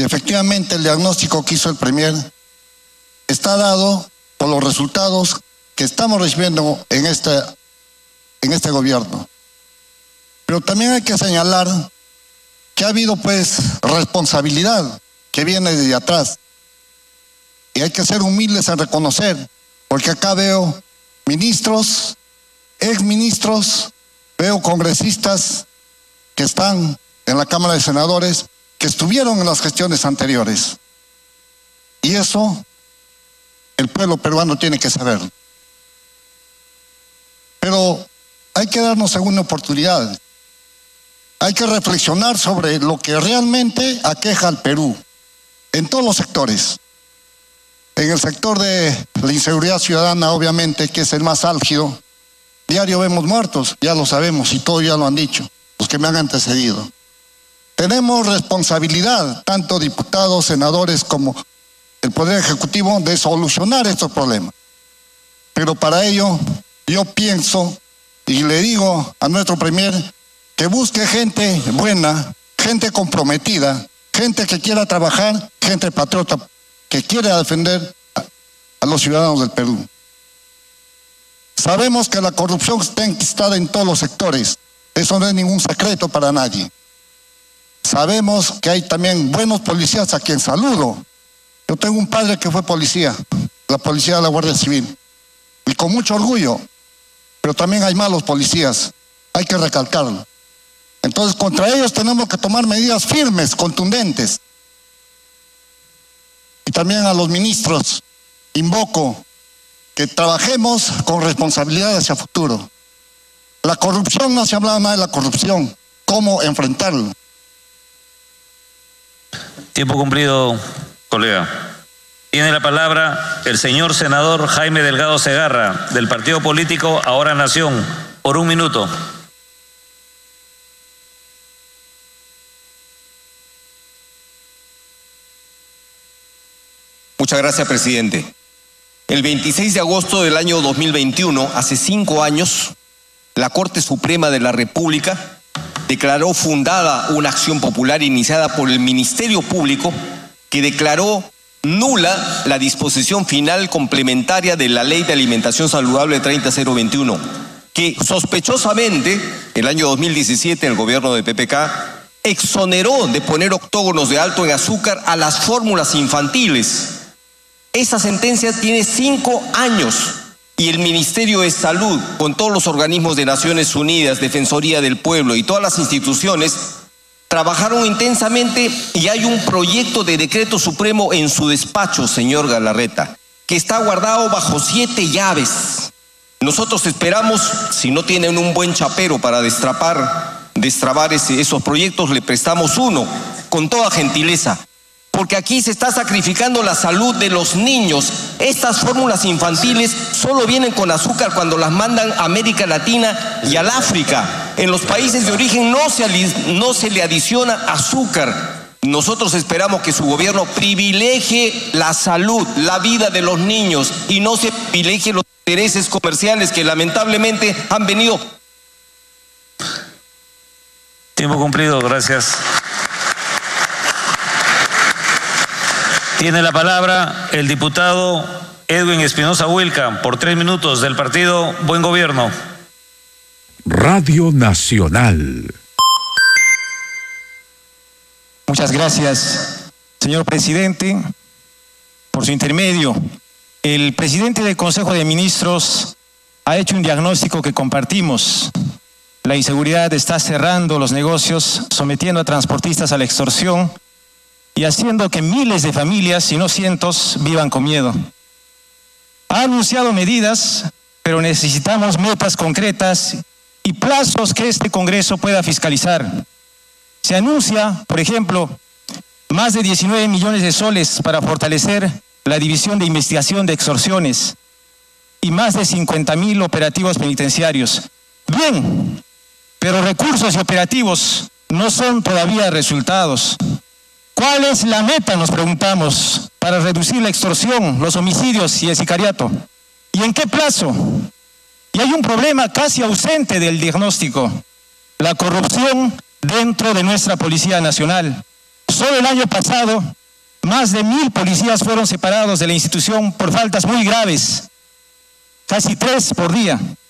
Y efectivamente el diagnóstico que hizo el Premier está dado por los resultados que estamos recibiendo en este gobierno. Pero también hay que señalar que ha habido pues responsabilidad que viene desde atrás. Y hay que ser humildes en reconocer, porque acá veo ministros, exministros, veo congresistas que están en la Cámara de Senadores, que estuvieron en las gestiones anteriores. Y eso el pueblo peruano tiene que saber. Pero hay que darnos segunda oportunidad. Hay que reflexionar sobre lo que realmente aqueja al Perú, en todos los sectores. En el sector de la inseguridad ciudadana, obviamente, que es el más álgido, diario vemos muertos, ya lo sabemos y todos ya lo han dicho, los que me han antecedido. Tenemos responsabilidad, tanto diputados, senadores como el Poder Ejecutivo, de solucionar estos problemas. Pero para ello, yo pienso y le digo a nuestro Premier que busque gente buena, gente comprometida, gente que quiera trabajar, gente patriota, que quiera defender a los ciudadanos del Perú. Sabemos que la corrupción está enquistada en todos los sectores. Eso no es ningún secreto para nadie. Sabemos que hay también buenos policías a quien saludo. Yo tengo un padre que fue policía, la policía de la Guardia Civil, y con mucho orgullo. Pero también hay malos policías, hay que recalcarlo. Entonces, contra ellos tenemos que tomar medidas firmes, contundentes. Y también a los ministros invoco que trabajemos con responsabilidad hacia futuro. La corrupción, no se habla nada de la corrupción, cómo enfrentarlo. Tiempo cumplido, colega. Tiene la palabra el señor senador Jaime Delgado Segarra, del partido político Ahora Nación, por 1 minuto. Muchas gracias, presidente. El 26 de agosto del año 2021, hace 5 años, la Corte Suprema de la República declaró fundada una acción popular iniciada por el Ministerio Público que declaró nula la disposición final complementaria de la Ley de Alimentación Saludable 30021, que sospechosamente, el año 2017, el gobierno de PPK exoneró de poner octógonos de alto en azúcar a las fórmulas infantiles. Esa sentencia tiene 5 años y el Ministerio de Salud, con todos los organismos de Naciones Unidas, Defensoría del Pueblo y todas las instituciones, trabajaron intensamente y hay un proyecto de decreto supremo en su despacho, señor Galarreta, que está guardado bajo 7 llaves. Nosotros esperamos, si no tienen un buen chapero para destrabar esos proyectos, le prestamos uno, con toda gentileza. Porque aquí se está sacrificando la salud de los niños. Estas fórmulas infantiles solo vienen con azúcar cuando las mandan a América Latina y al África. En los países de origen no se le adiciona azúcar. Nosotros esperamos que su gobierno privilegie la salud, la vida de los niños y no se privilegie los intereses comerciales que lamentablemente han venido. Tiempo cumplido, gracias. Tiene la palabra el diputado Edwin Espinosa Huilca, por 3 minutos, del partido Buen Gobierno. Radio Nacional. Muchas gracias, señor presidente. Por su intermedio, el presidente del Consejo de Ministros ha hecho un diagnóstico que compartimos. La inseguridad está cerrando los negocios, sometiendo a transportistas a la extorsión y haciendo que miles de familias, si no cientos, vivan con miedo. Ha anunciado medidas, pero necesitamos metas concretas y plazos que este Congreso pueda fiscalizar. Se anuncia, por ejemplo, más de 19 millones de soles para fortalecer la División de Investigación de Extorsiones y más de 50.000 operativos penitenciarios. Bien, pero recursos y operativos no son todavía resultados. ¿Cuál es la meta, nos preguntamos, para reducir la extorsión, los homicidios y el sicariato? ¿Y en qué plazo? Y hay un problema casi ausente del diagnóstico: la corrupción dentro de nuestra Policía Nacional. Solo el año pasado, más de 1000 policías fueron separados de la institución por faltas muy graves, casi 3 por día.